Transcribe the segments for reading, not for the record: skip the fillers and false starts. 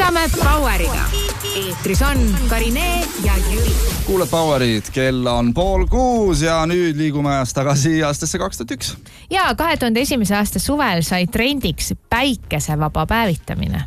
võtame Poweriga. Eetris on Karine ja Jüri. Kuuled Powerid, kell on 5:30 ja nüüd liigume ajas tagasi aastasse 2001. Ja 2001. aasta suvel sai trendiks päikesevaba päevitamine.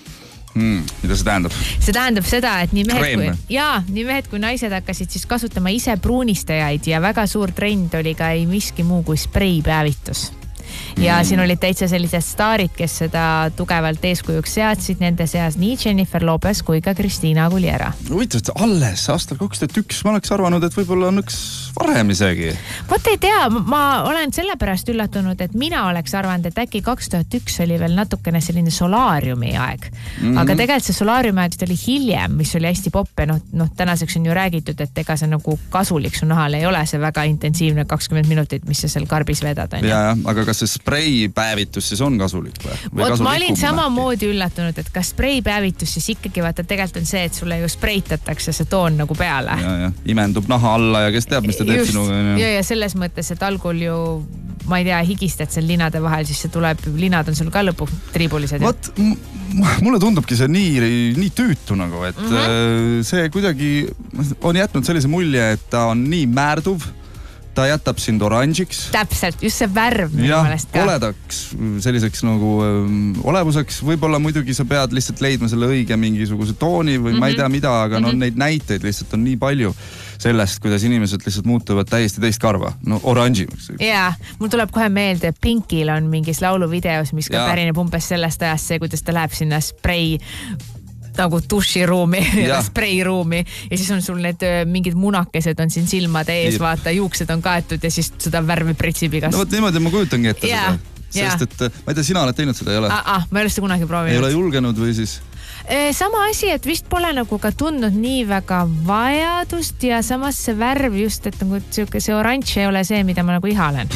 Mida see tähendab? See tähendab seda, et nii mehed kui naised hakkasid siis kasutama ise pruunistajaid ja väga suur trend oli ka ei miski muu kui spreipäevitus. Ja siin olid täitsa sellised staarid, kes seda tugevalt eeskujuks seadsid, nende seas nii Jennifer Lopez kui ka Christina Aguilera. Huvitav, alles aastal 2001 ma oleks arvanud, et võib-olla on üks varem isegi. Vot ei tea, ma olen sellepärast üllatunud, et mina oleks arvanud, et äkki 2001 oli veel natukene selline solaariumi aeg. Aga tegelikult see solaariumi aeg oli hiljem, mis oli hästi popp ja tänaseks on ju räägitud, et ega see nagu kasulik su nahal ei ole see väga intensiivne 20 minutit, mis sa seal karbis vedad. Ja, aga kas see spreipäevitus siis on kasulik või? Ma olin samamoodi üllatunud, et kas spreipäevitus siis ikkagi vaata tegelikult on see, et sulle ju spreitatakse see toon nagu peale. Ja, imendub naha alla ja kes teab, mis ta teeb sinuga. Ja selles mõttes, et algul ju, ma ei tea, higistad seal linade vahel, siis see tuleb, linad on sul ka lõpuks triibulised. Mulle tundubki see nii tüütu nagu, et see kuidagi on jätnud sellise mulje, et ta on nii määrduv. Ta jätab sind oranžiks. Täpselt, just see värv minu meelest ka. Koledaks selliseks nagu olevuseks. Võib-olla muidugi sa pead lihtsalt leidma selle õige mingisuguse tooni või ma ei tea mida, aga neid näiteid lihtsalt on nii palju sellest, kuidas inimesed lihtsalt muutuvad täiesti teist karva. No oranžimaks. Jaa, mul tuleb kohe meelde, Pinkil on mingis lauluvideos, mis ka pärineb umbes sellest ajast see, kuidas ta läheb sinna sprei nagu duširuumi ja spreiruumi ja siis on sul need mingid munakesed on siin silmade ees, vaata, juuksed on kaetud ja siis seda värvi pritsib igast. No vot niimoodi ma kujutangi ette seda. Sest et, ma ei tea, sina oled teinud seda, ei ole? Ma ei ole seda kunagi proovinud. Ei ole julgenud või siis? Sama asi, et vist pole nagu ka tundnud nii väga vajadust ja samas see värv just, et nagu see oranž ei ole see, mida ma nagu ihalen.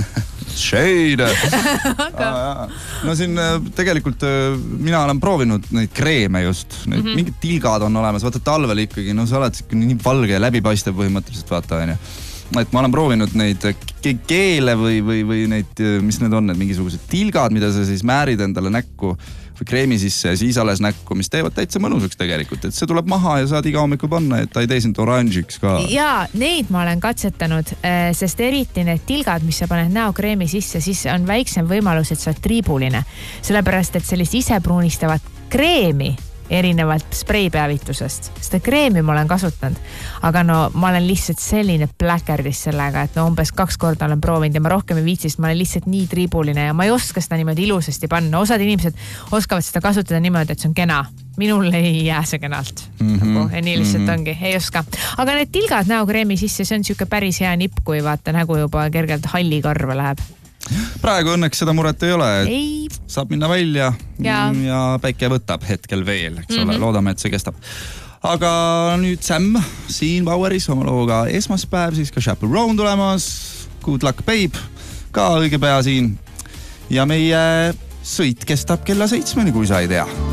Shade. No siin tegelikult mina olen proovinud neid kreeme just. Mingid tilgad on olemas. Vaata talvel ikkagi, no sa oled nii valge ja läbipaistev põhimõtteliselt, vaata. Et ma olen proovinud neid keele või neid, mis need on, need mingisugused tilgad, mida sa siis määrid endale näkku või kreemi sisse ja siis alles näkku, mis teevad täitsa mõnusaks tegelikult. Et see tuleb maha ja saad iga hommiku panna, et ta ei tee sind oranžiks ka. Jaa, neid ma olen katsetanud, sest eriti need tilgad, mis sa paned näokreemi sisse, siis on väiksem võimalus, et sa oled triibuline. Sellepärast, et sellist ise pruunistavat kreemi erinevalt spreipäevitusest. Seda kreemi ma olen kasutanud, aga no ma olen lihtsalt selline pläkerdis sellega, et no umbes 2 korda olen proovinud ja ma rohkem ei viitsist, ma olen lihtsalt nii triibuline ja ma ei oska seda niimoodi ilusasti panna. Osad inimesed oskavad seda kasutada niimoodi, et see on kena. Minul ei jää see kenalt. Ja nii lihtsalt ongi, ei oska. Aga need tilgad näokreemi sisse, see on siuke päris hea nipp, kui vaata nägu juba kergelt halli karva läheb. Praegu õnneks seda muret ei ole, et saab minna välja ja päike võtab hetkel veel, eks ole, loodame, et see kestab. Aga nüüd Sam siin Poweris oma looga esmaspäev, siis ka Chaperone tulemas, Good Luck Babe, ka õige pea siin ja meie sõit kestab kella 7, kui sa ei tea.